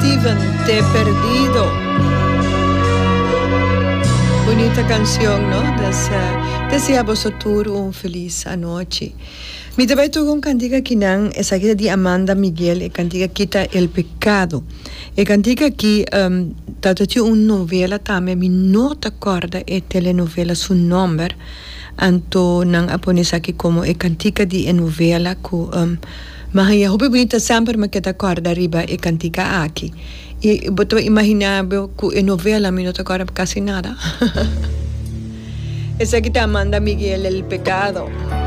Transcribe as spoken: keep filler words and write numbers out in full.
Steven, Te he perdido. Bonita canción, ¿no? Des, uh, desea vosotros un feliz anoche. Mi trabajo con cantiga kinan es aquí de Amanda Miguel, e cantiga quita el pecado. E cantiga aquí, um, tratati una novela también, mi no te acorda e telenovela su nombre, anto nang aponis aquí como e cantiga di e novela ku um, mas é muito bonita sempre me que te acorda arriba e cantica aqui e botou imaginável que a novela me não te acorda quase nada. Essa aqui está Amanda Miguel, El Pecado.